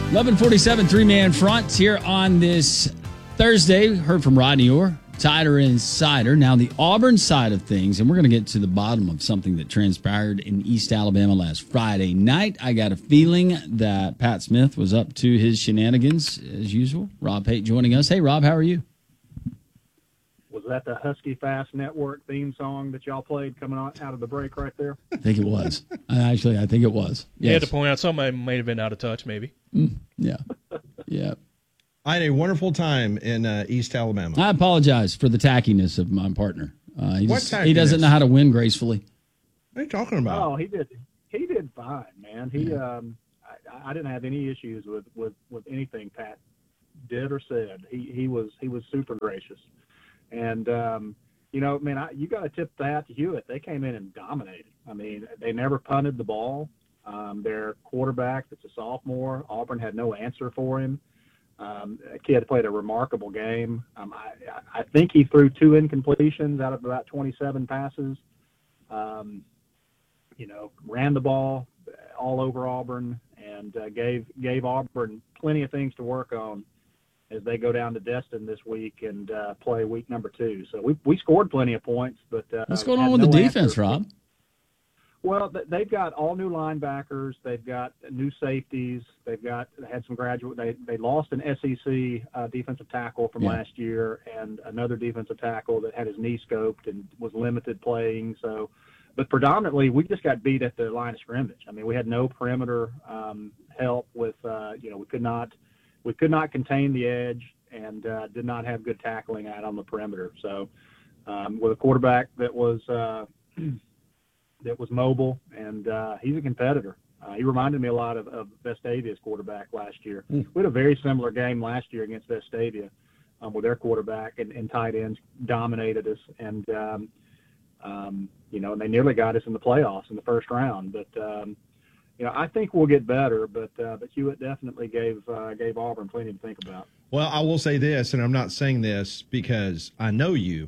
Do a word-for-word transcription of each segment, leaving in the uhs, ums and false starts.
eleven forty-seven, three-man front here on this Thursday. Heard from Rodney Orr, Tider Insider. Now the Auburn side of things, and we're going to get to the bottom of something that transpired in East Alabama last Friday night. I got a feeling that Pat Smith was up to his shenanigans as usual. Rob Pate joining us. Hey, Rob, how are you? Was that the Husky Fast Network theme song that y'all played coming out, out of the break right there? I think it was. Actually, I think it was. Yes. You had to point out somebody might have been out of touch, maybe. Mm, yeah. Yeah. I had a wonderful time in uh, East Alabama. I apologize for the tackiness of my partner. Uh, he, What just, he doesn't tackiness? know how to win gracefully. What are you talking about? Oh, he did. He did fine, man. He, um, I, I didn't have any issues with, with, with anything Pat did or said. He he was he was super gracious, and um, you know, man, I, you got to tip the hat to Hewitt. They came in and dominated. I mean, they never punted the ball. Um, their quarterback, that's a sophomore, Auburn had no answer for him. Um, the kid played a remarkable game. Um, I, I think he threw two incompletions out of about twenty-seven passes. Um, you know, ran the ball all over Auburn and uh, gave gave Auburn plenty of things to work on as they go down to Destin this week and uh, play week number two. So we we scored plenty of points, but uh, What's going had on with no the defense, answer. Rob? Well, th- they've got all new linebackers. They've got new safeties. They've got had some graduate. They they lost an S E C uh, defensive tackle from Yeah. last year, and another defensive tackle that had his knee scoped and was limited playing. So, but predominantly we just got beat at the line of scrimmage. I mean, we had no perimeter um, help with. Uh, you know, we could not we could not contain the edge and uh, did not have good tackling out on the perimeter. So, um, with a quarterback that was. Uh, that was mobile, and uh, he's a competitor. Uh, he reminded me a lot of, of Vestavia's quarterback last year. Mm. We had a very similar game last year against Vestavia um, with their quarterback and, and tight ends dominated us, and, um, um, you know, and they nearly got us in the playoffs in the first round. But, um, you know, I think we'll get better, but uh, but Hewitt definitely gave uh, gave Auburn plenty to think about. Well, I will say this, and I'm not saying this because I know you,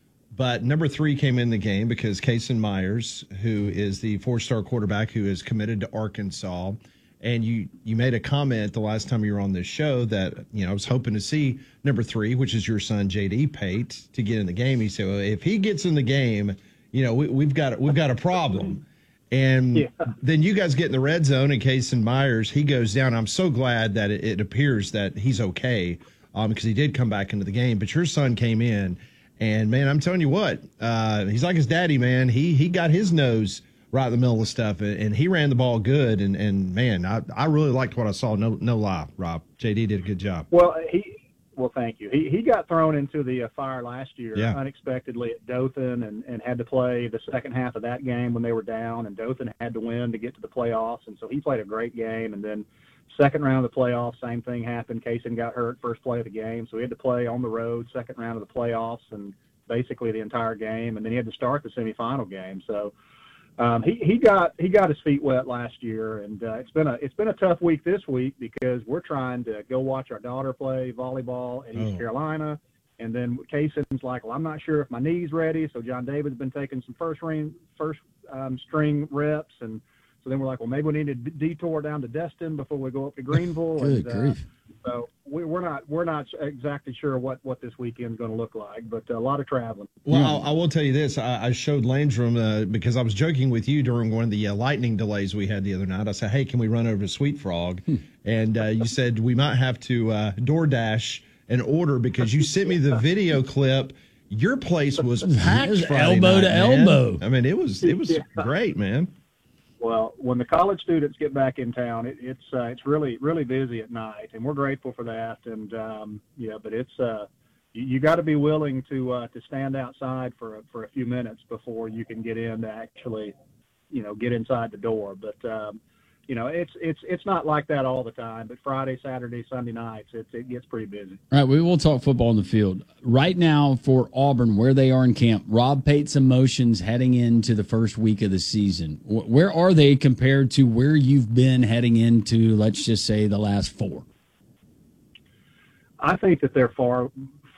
but number three came in the game because Kason Myers, who is the four-star quarterback who is committed to Arkansas, and you you made a comment the last time you were on this show that, you know, I was hoping to see number three, which is your son J D Pate, to get in the game. He said, well, if he gets in the game, you know, we, we've got we've got a problem. And Yeah. then you guys get in the red zone, and Kason Myers, he goes down. I'm so glad that it, it appears that he's okay um, because he did come back into the game. But your son came in. And, man, I'm telling you what, uh, he's like his daddy, man. He he got his nose right in the middle of stuff, and, and he ran the ball good. And, and man, I, I really liked what I saw. No no lie, Rob. J D did a good job. Well, he well, thank you. He he got thrown into the uh, fire last year Yeah. unexpectedly at Dothan, and, and had to play the second half of that game when they were down, and Dothan had to win to get to the playoffs, and so he played a great game. And then second round of the playoffs, same thing happened. Kaysen got hurt first play of the game, so he had to play on the road second round of the playoffs and basically the entire game, and then he had to start the semifinal game. So um, he he got he got his feet wet last year, and uh, it's been a it's been a tough week this week because we're trying to go watch our daughter play volleyball in East Oh. Carolina, and then Kaysen's like, well, I'm not sure if my knee's ready, so John David's been taking some first ring first um, string reps, and so then we're like, well, maybe we need to d- detour down to Destin before we go up to Greenville. Good and, grief. Uh, so we, we're not we're not exactly sure what, what this weekend's going to look like, but a lot of traveling. Well, I, I will tell you this. I, I showed Landrum uh, because I was joking with you during one of the uh, lightning delays we had the other night. I said, hey, can we run over to Sweet Frog? And uh, you said we might have to uh, DoorDash an order because you sent me the video clip. Your place was packed It was Friday elbow night, to man. elbow. I mean, it was it was Yeah. great, man. Well, when the college students get back in town, it, it's uh, it's really really busy at night, and we're grateful for that. And um, yeah, but it's uh, you, you got to be willing to uh, to stand outside for a, for a few minutes before you can get in to actually, you know, get inside the door. But um, you know, it's it's it's not like that all the time. But Friday, Saturday, Sunday nights, it it gets pretty busy. All right, we will talk football on the field. Right now for Auburn, where they are in camp, Rob Pate's emotions heading into the first week of the season. Wh- Where are they compared to where you've been heading into, let's just say, the last four? I think that they're far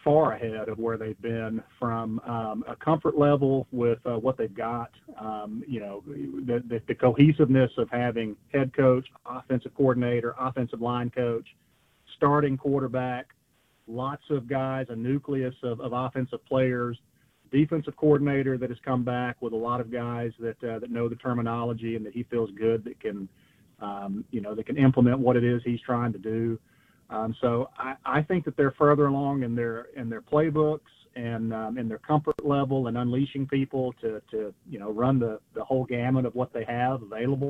far ahead of where they've been from um, a comfort level with uh, what they've got. Um, you know, the, the, the cohesiveness of having head coach, offensive coordinator, offensive line coach, starting quarterback, lots of guys, a nucleus of, of offensive players, defensive coordinator that has come back with a lot of guys that uh, that know the terminology and that he feels good that can, um, you know, that can implement what it is he's trying to do. Um, so I, I think that they're further along in their in their playbooks and um, in their comfort level and unleashing people to, to you know run the, the whole gamut of what they have available.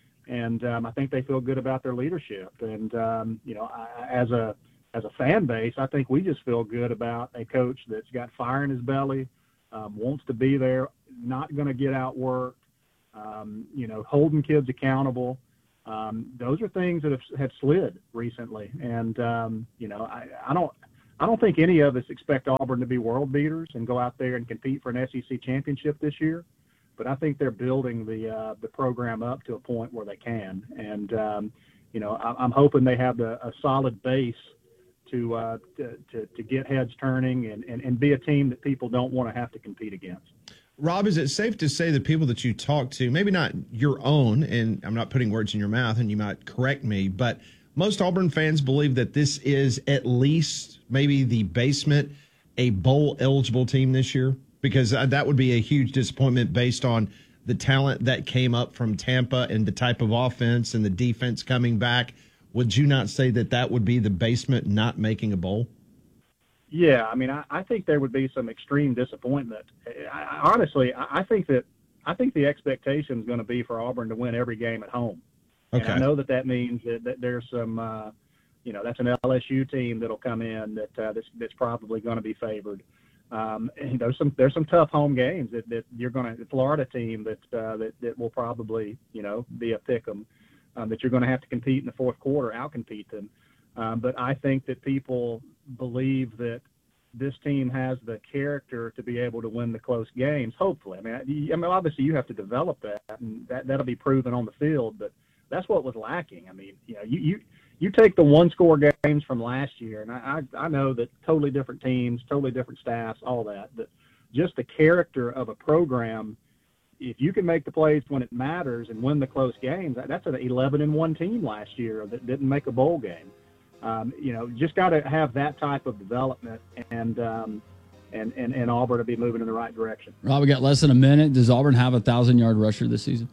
And um, I think they feel good about their leadership. And um, you know, I, as a as a fan base, I think we just feel good about a coach that's got fire in his belly, um, wants to be there, not going to get outworked, um, you know, holding kids accountable. Um, those are things that have, have slid recently. And, um, you know, I, I don't I don't think any of us expect Auburn to be world beaters and go out there and compete for an S E C championship this year. But I think they're building the uh, the program up to a point where they can. And, um, you know, I, I'm hoping they have the, a solid base to, uh, to, to, to get heads turning and, and, and be a team that people don't want to have to compete against. Rob, is it safe to say the people that you talk to, maybe not your own, and I'm not putting words in your mouth and you might correct me, but most Auburn fans believe that this is at least maybe the basement, a bowl eligible team this year? Because that would be a huge disappointment based on the talent that came up from Tampa and the type of offense and the defense coming back. Would you not say that that would be the basement not making a bowl? Yeah, I mean, I, I think there would be some extreme disappointment. I, I, honestly, I, I think that I think the expectation is going to be for Auburn to win every game at home. Okay. And I know that that means that, that there's some, uh, you know, that's an L S U team that'll come in that uh, that's, that's probably going to be favored. Um, and there's some there's some tough home games that, that you're going to the Florida team that uh, that that will probably you know be a pick 'em um, that you're going to have to compete in the fourth quarter, outcompete them. Um, but I think that people believe that this team has the character to be able to win the close games. Hopefully, I mean, I, I mean, obviously you have to develop that, and that that'll be proven on the field. But that's what was lacking. I mean, you know, you you, you take the one-score games from last year, and I, I I know that totally different teams, totally different staffs, all that. But just the character of a program. If you can make the plays when it matters and win the close games, that's an eleven and one team last year that didn't make a bowl game. Um, you know, just got to have that type of development, and um, and, and and Auburn to be moving in the right direction. Rob, we got less than a minute. Does Auburn have a thousand-yard rusher this season?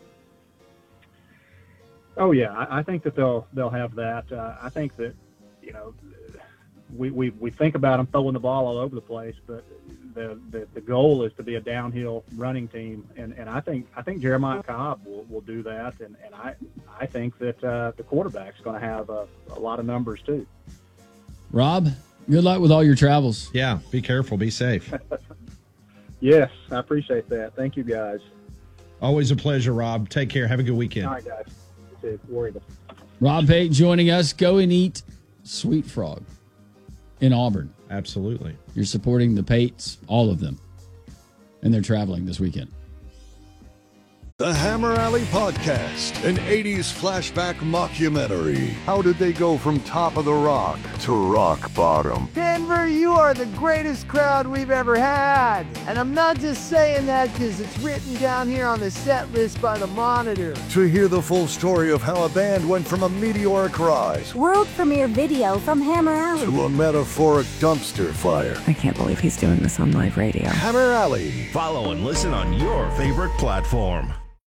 Oh yeah, I, I think that they'll they'll have that. Uh, I think that you know we, we we think about them throwing the ball all over the place, but the the, the goal is to be a downhill running team, and, and I think I think Jeremiah Cobb will, will do that, and, and I I think that uh, the quarterback's going to have a, a lot of numbers too. Rob, good luck with all your travels. Yeah, be careful, be safe. Yes, I appreciate that. Thank you, guys. Always a pleasure, Rob. Take care. Have a good weekend. All right, guys. You too. Worry about it. Rob Payton joining us. Go and eat Sweet Frog in Auburn. Absolutely. You're supporting the Pates, all of them, and they're traveling this weekend. The Hammer Alley Podcast, an eighties flashback mockumentary. How did they go from top of the rock to rock bottom? Denver, you are the greatest crowd we've ever had. And I'm not just saying that because it's written down here on the set list by the Monitor. To hear the full story of how a band went from a meteoric rise, world premiere video from Hammer Alley, to a metaphoric dumpster fire. I can't believe he's doing this on live radio. Hammer Alley. Follow and listen on your favorite platform.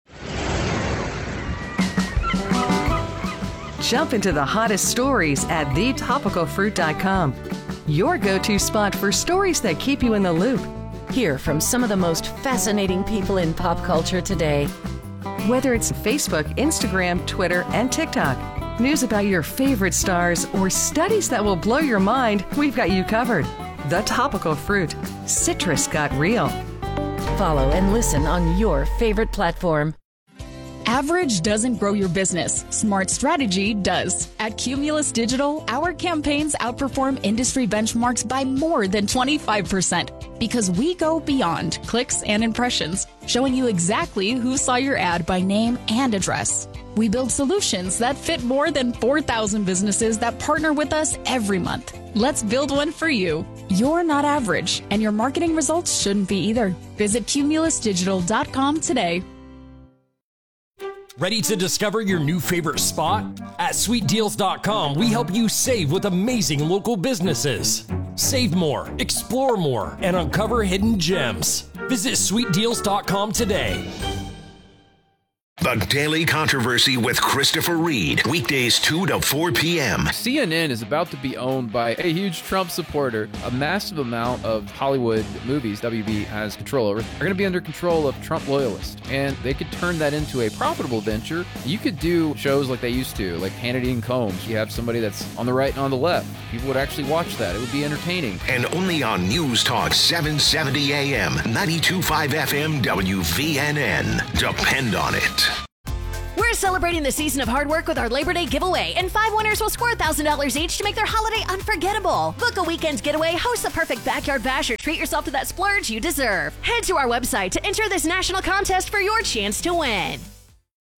Jump into the hottest stories at the topical fruit dot com. Your go-to spot for stories that keep you in the loop. Hear from some of the most fascinating people in pop culture today. Whether it's Facebook, Instagram, Twitter, and TikTok, news about your favorite stars, or studies that will blow your mind, we've got you covered. The Topical Fruit. Citrus got real. Follow and listen on your favorite platform. Average doesn't grow your business. Smart strategy does. At Cumulus Digital, our campaigns outperform industry benchmarks by more than twenty-five percent because we go beyond clicks and impressions, showing you exactly who saw your ad by name and address. We build solutions that fit more than four thousand businesses that partner with us every month. Let's build one for you. You're not average, and your marketing results shouldn't be either. Visit cumulus digital dot com today. Ready to discover your new favorite spot? At sweet deals dot com, we help you save with amazing local businesses. Save more, explore more, and uncover hidden gems. Visit sweet deals dot com today. The Daily Controversy with Christopher Reed, weekdays two to four p.m. C N N is about to be owned by a huge Trump supporter. A massive amount of Hollywood movies W B has control over are going to be under control of Trump loyalists, and they could turn that into a profitable venture. You could do shows like they used to, like Hannity and Combs. You have somebody that's on the right and on the left. People would actually watch that. It would be entertaining. And only on News Talk seven seventy A M, ninety-two point five F M W V N N. Depend on it. We're celebrating the season of hard work with our Labor Day giveaway, and five winners will score one thousand dollars each to make their holiday unforgettable. Book a weekend getaway, host the perfect backyard bash, or treat yourself to that splurge you deserve. Head to our website to enter this national contest for your chance to win.